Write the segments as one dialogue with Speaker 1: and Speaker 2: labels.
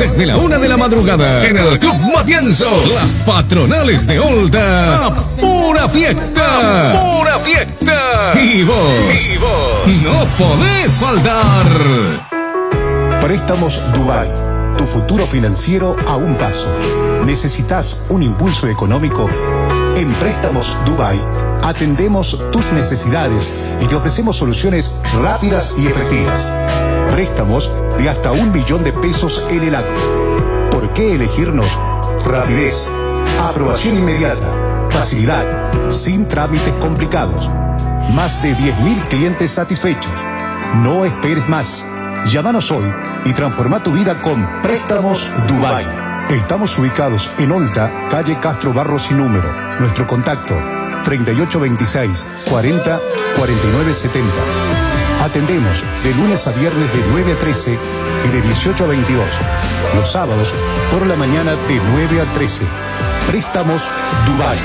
Speaker 1: desde la 1 de la madrugada en el Club Matienzo. Las patronales de Olta. ¡Pura fiesta! ¡Pura fiesta! Y vos no podés faltar.
Speaker 2: Préstamos Dubai. Tu futuro financiero a un paso. ¿Necesitas un impulso económico? En Préstamos Dubai atendemos tus necesidades y te ofrecemos soluciones rápidas y efectivas. Préstamos de hasta 1 millón de pesos en el acto. ¿Por qué elegirnos? Rapidez, aprobación inmediata, facilidad, sin trámites complicados. Más de 10.000 clientes satisfechos. No esperes más. Llámanos hoy y transforma tu vida con Préstamos Dubai. Estamos ubicados en Olta, calle Castro Barros sin número. Nuestro contacto 3826 40 49 70. Atendemos de lunes a viernes de 9 a 13 y de 18 a 22. Los sábados por la mañana de 9 a 13. Préstamos Dubai.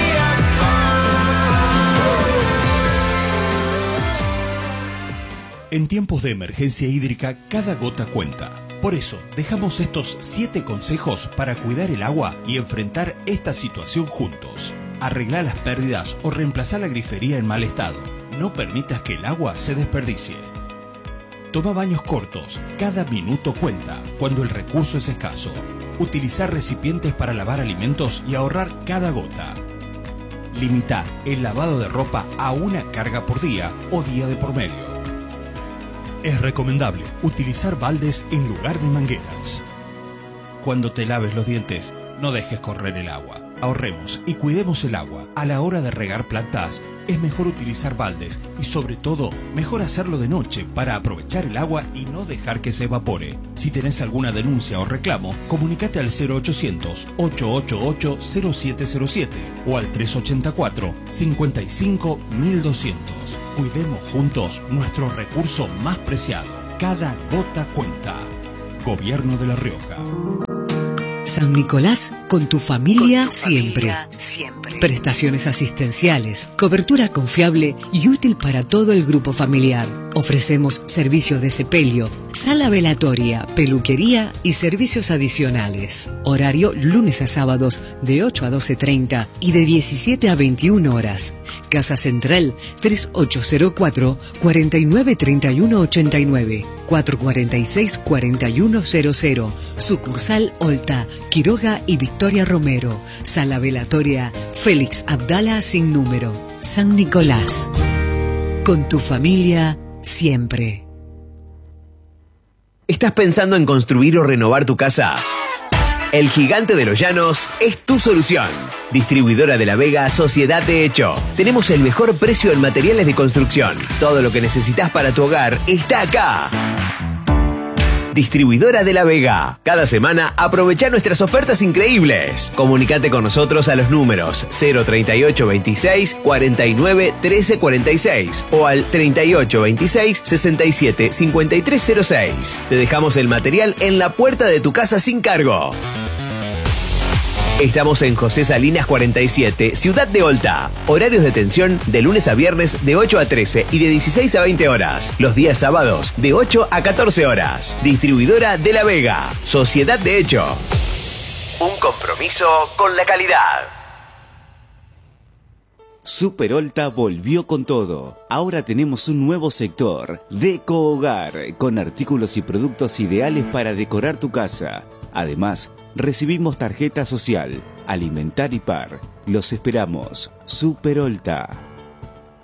Speaker 3: En tiempos de emergencia hídrica, cada gota cuenta. Por eso, dejamos estos 7 consejos para cuidar el agua y enfrentar esta situación juntos. Arregla las pérdidas o reemplazá la grifería en mal estado. No permitas que el agua se desperdicie. Toma baños cortos. Cada minuto cuenta cuando el recurso es escaso. Utilizar recipientes para lavar alimentos y ahorrar cada gota. Limita el lavado de ropa a 1 carga por día o día de por medio. Es recomendable utilizar baldes en lugar de mangueras. Cuando te laves los dientes, no dejes correr el agua. Ahorremos y cuidemos el agua. A la hora de regar plantas, es mejor utilizar baldes y sobre todo, mejor hacerlo de noche para aprovechar el agua y no dejar que se evapore. Si tenés alguna denuncia o reclamo, comunícate al 0800-888-0707 o al 384-55-1200. Cuidemos juntos nuestro recurso más preciado. Cada gota cuenta. Gobierno de La Rioja.
Speaker 4: San Nicolás, con tu familia, siempre. Prestaciones asistenciales, cobertura confiable y útil para todo el grupo familiar. Ofrecemos servicios de sepelio, sala velatoria, peluquería y servicios adicionales. Horario lunes a sábados de 8 a 12:30 y de 17 a 21 horas. Casa Central 3804 49 31 89 446 4100. Sucursal Olta, Quiroga y Victoria Romero. Sala velatoria Félix Abdala sin número. San Nicolás. Con tu familia siempre.
Speaker 5: ¿Estás pensando en construir o renovar tu casa? El Gigante de los Llanos es tu solución. Distribuidora de La Vega, Sociedad de Hecho. Tenemos el mejor precio en materiales de construcción. Todo lo que necesitas para tu hogar está acá. Distribuidora de La Vega. Cada semana aprovecha nuestras ofertas increíbles. Comunicate con nosotros a los números 038 26 49 13 46 o al 38 26 67 53 06. Te dejamos el material en la puerta de tu casa sin cargo. Estamos en José Salinas 47, Ciudad de Olta. Horarios de atención de lunes a viernes de 8 a 13 y de 16 a 20 horas. Los días sábados de 8 a 14 horas. Distribuidora de La Vega. Sociedad de Hecho. Un compromiso con la calidad.
Speaker 6: Super Olta volvió con todo. Ahora tenemos un nuevo sector, Deco Hogar, con artículos y productos ideales para decorar tu casa. Además, recibimos tarjeta social, Alimentar y Par. Los esperamos. Super Olta.